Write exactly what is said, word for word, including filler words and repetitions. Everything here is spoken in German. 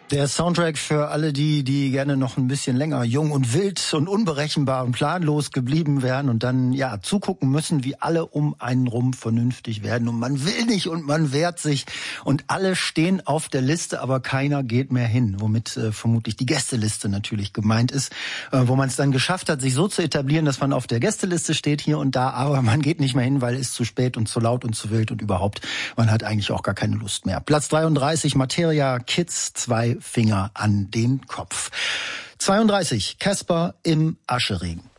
Der Soundtrack für alle die, die gerne noch ein bisschen länger jung und wild und unberechenbar und planlos geblieben wären und dann ja zugucken müssen, wie alle um einen rum vernünftig werden. Und man will nicht und man wehrt sich. Und alle stehen auf der Liste, aber keiner geht mehr hin. Womit äh, vermutlich die Gästeliste natürlich gemeint ist. Äh, wo man es dann geschafft hat, sich so zu etablieren, dass man auf der Gästeliste steht hier und da, aber man geht nicht mehr hin, weil es zu spät und zu laut und zu wild und überhaupt, man hat eigentlich auch gar keine Lust mehr. Platz dreiunddreißig, Materia, Kids, zwei Finger an den Kopf. zweiunddreißig, Casper im Ascheregen.